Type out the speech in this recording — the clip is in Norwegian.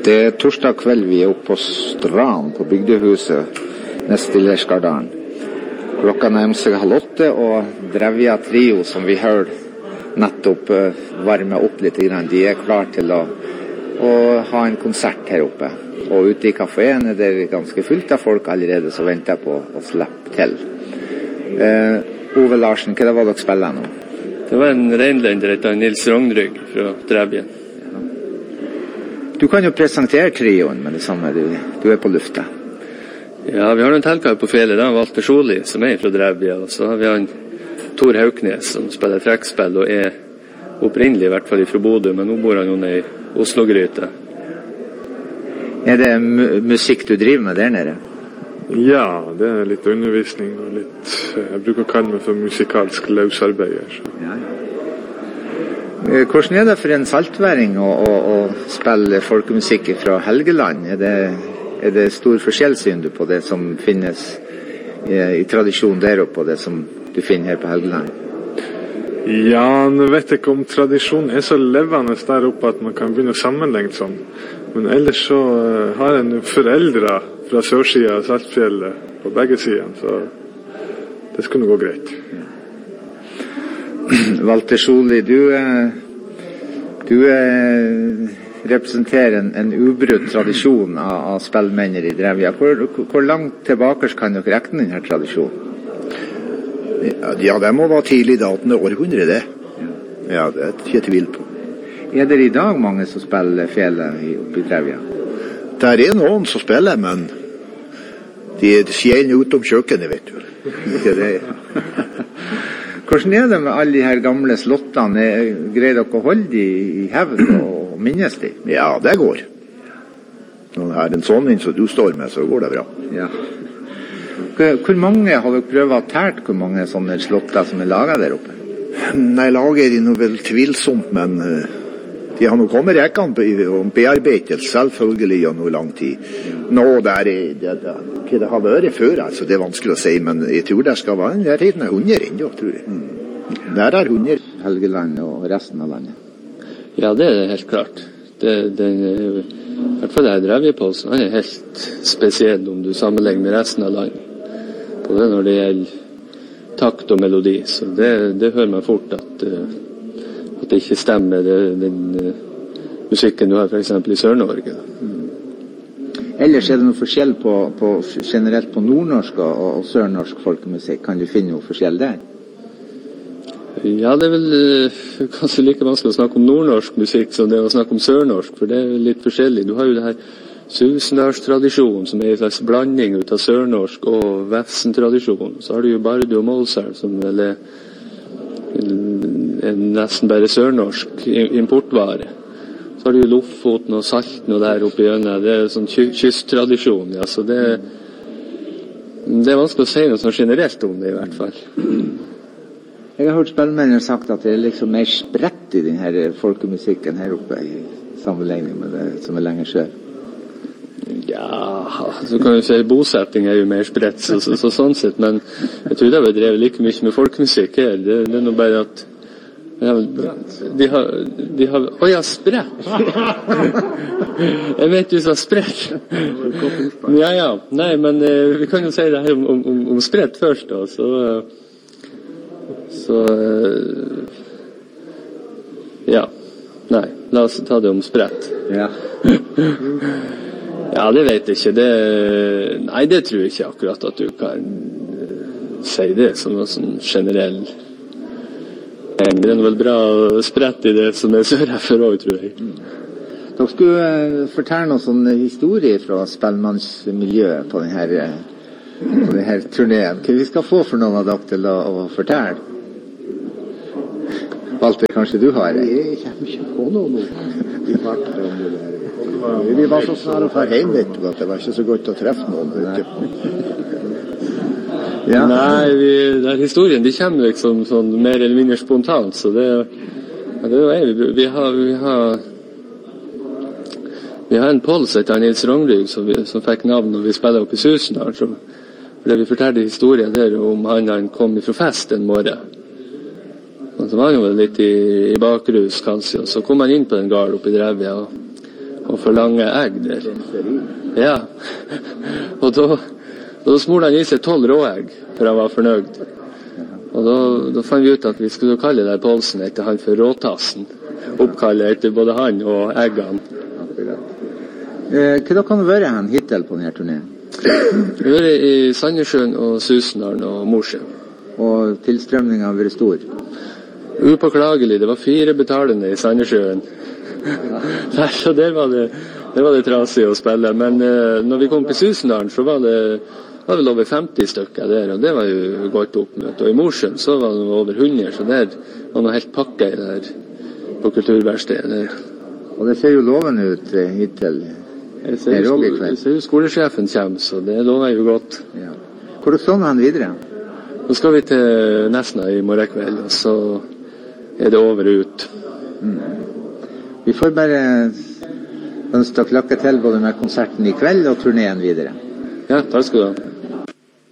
Det torsdag kveld vi oppe på Strand på bygdehuset nest til Lerskardalen. Klokka nærmer seg 7:30, og Drevja Trio, som vi hører nettopp varme opp litt grann, de klar til å ha en konsert her oppe. Og ute i kaféen det ganske fullt av folk allerede, så venter jeg på å slippe til. Ove Larsen, hva var dere spiller nå? Det var en reinlender etter Nils Rognrygg fra Drevja. Du kan jo presentere trioen med det samme, du på lufta. Ja, vi har en telkar på fjellet, det er Walter Soli, som fra Drevja, og så har vi han Tor Hauknes, som spiller trekkspill, og opprinnelig i hvert fall fra Bodø, men nå bor han jo nede i Oslo-gryte. Det musikk du driver med der nede? Ja, det litt undervisning, og litt, jeg bruker å kalle meg for musikalsk løsarbeider. Ja. Hvordan det for en saltværing å spille folkemusikk fra Helgeland? Er det stor forskjellssyn på det som finnes i tradisjon der oppe, og det som du finner her på Helgeland? Ja, nå vet jeg ikke om tradisjonen så levende der oppe at man kan begynne å sammenligne sånn. Men ellers så har jeg noen foreldre fra sørsiden av Saltfjellet på begge sider, så det skulle gå greit. Walter Soli, du representerer en ubrutt tradisjon av spillmenner i Drevja. Hvor langt tilbake kan dere rekne denne tradisjonen? Ja, det må være tidlig i 18. århundre, det. Ja, det ikke tvil på. Det i dag mange som spiller fjellet oppe i Drevja? Det noen som spiller, men de skjer utom kjøkkenet, vet du. Ikke det. Hvordan det med alle de her gamle slottene? Greier dere å holde de i hevd og minnes de? Ja, det går. Når det en sånn inn som du står med, så går det bra. Ja. Hvor mange har dere prøvd å tært hvor mange sånne slotter som laget der oppe? Nei, lager de noe vel tvilsomt, men de har nok kommet rekkene om bearbeidelse, selvfølgelig, og noe lang tid. Nå, hva det har vært før, altså, det vanskelig å si, men jeg tror det skal være en tiden 100 ennå, tror jeg. Der 100. Helgeland og resten av landet? Ja, det helt klart. I hvert fall det Drevja på, så han helt spesiell om du sammenlegger med resten av landet. Både når det gjelder takt og melodi, så det hører man fort at det ikke stemmer den musikken du har for eksempel i Sør-Norge. Ellers det noe forskjell generelt på nordnorsk og sørnorsk folkemusikk? Kan du finne noe forskjell der? Ja, det vel kanskje like vanskelig å snakke om nordnorsk musikk som det å snakke om sørnorsk, for det litt forskjellig. Du har jo det her Susendalstradisjonen, som en slags blanding ut av sørnorsk og Vefsn-tradisjonen. Så har du jo Bardu og Målselv, som vel nesten bare sørnorsk importvare. Så har du jo Lofoten og Salten og der oppe i Øyne. Det sånn kysttradisjon, ja, så det vanskelig å si noe sånn generelt om det i hvert fall. Jeg har hørt spillmennene sagt at det liksom mer spredt i denne folkemusikken her oppe i sammenligning med det som lenger skjer. Ja, så kan du si bosetting jo mer spredt, så sånn sett, men jeg tror det har drevet like mye med folkemusikk her. Det noe bare at de har ja, spredt. Jeg vet du sa spredt. Ja, nei, men vi kan jo si det her om spredt først da, så ja, nei, la oss ta det om spredt. Ja. Ja, det vet jeg ikke. Nei, det tror jeg ikke akkurat at du kan si det som noe sånn generell. Det vel bra spredt i det som sør herfor også, tror jeg. Dere skulle fortelle noen sånne historier fra spellemannsmiljøet på denne turneen. Hva vi skal få for noen av dere til å fortelle? Walter, kanskje du har det? Jeg kommer ikke på noe nå. Vi var så snart å få hjem, vet du, at det var ikke så godt å treffe noen. Ja. Nei, den historien, de kommer liksom sånn mer eller mindre spontant, så vi har en Pål som heter Nils Rognrygg, som fikk navn når vi spiller opp i Susendal, fordi vi fortalte historien der om han kom fra fest en morgen. Og så var han jo litt i bakrus, kanskje, og så kom han inn på den gården oppe i Drevja, og og for lange egg der. Ja. Og da smurte han i seg 12 råegg, for han var fornøyd. Og da fant vi ut at vi skulle kalle der Paulsen etter han for Råtassen. Oppkallet etter både han og eggene. Hva kan det være han hittil på denne turneen? Vi har vært i Sandnessjøen og Susendalen og Mosjøen. Og tilstrømningen har vært stor? Upåklagelig. Det var 4 betalende i Sandnessjøen. Så der var det trasig å spille. Men når vi kom til Susendalen, så var det vel over 50 stykker der, og det var jo godt oppmøtt. Og i Mosjøen så var det over 100, så der var noe helt pakket der på kulturverkstedet. Og det ser jo lovende ut hittil. Jeg ser jo skolesjefen kommer, så det lover jo godt. Ja. Hvor sånn han videre? Nå skal vi til Nesna i morgen kveld, og så er det over og ut. Vi får bare ønske dere lykke til både med konserten i kveld og turneen videre. Ja, takk skal du ha.